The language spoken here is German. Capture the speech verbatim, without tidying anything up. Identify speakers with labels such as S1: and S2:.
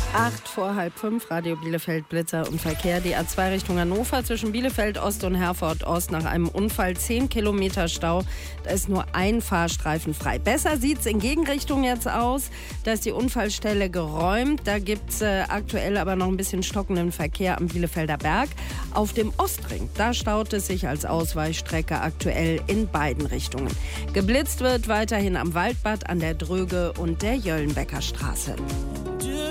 S1: Acht vor halb fünf, Radio Bielefeld, Blitzer und Verkehr. Die A zwei Richtung Hannover zwischen Bielefeld Ost und Herford Ost nach einem Unfall zehn Kilometer Stau. Da ist nur ein Fahrstreifen frei. Besser sieht es in Gegenrichtung jetzt aus. Da ist die Unfallstelle geräumt. Da gibt es äh, aktuell aber noch ein bisschen stockenden Verkehr am Bielefelder Berg. Auf dem Ostring, da staut es sich als Ausweichstrecke aktuell in beiden Richtungen. Geblitzt wird weiterhin am Waldbad, an der Dröge und der Jöllenbecker Straße.